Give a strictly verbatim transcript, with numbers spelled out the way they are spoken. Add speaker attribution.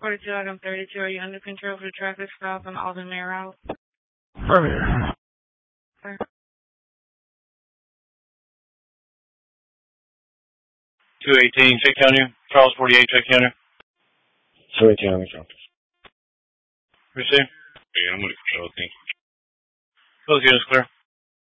Speaker 1: forty-two, item thirty-two. Are you under control for the traffic stop on Alden Mayor Route?
Speaker 2: Affirmative.
Speaker 1: Sir.
Speaker 3: two eighteen, check counter. Charles forty-eight, check counter.
Speaker 2: two eighteen, I'm in office.
Speaker 3: Receive.
Speaker 4: Yeah, I'm under control, thank you.
Speaker 3: Close units clear.